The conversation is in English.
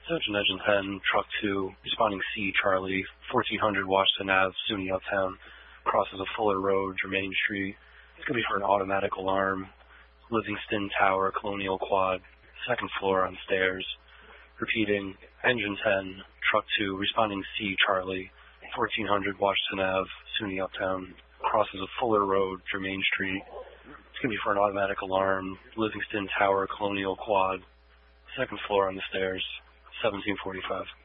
Surgeon Engine 10, Truck 2, responding C, Charlie, 1400 Washington Ave, SUNY Uptown, crosses of Fuller Road, Germain Street. It's going to be for an automatic alarm. Livingston Tower, Colonial Quad, second floor on stairs. Repeating, Engine 10, Truck 2, responding C, Charlie, 1400 Washington Ave, SUNY Uptown, crosses of Fuller Road, Germain Street. It's going to be for an automatic alarm. Livingston Tower, Colonial Quad, second floor on the stairs, 1745.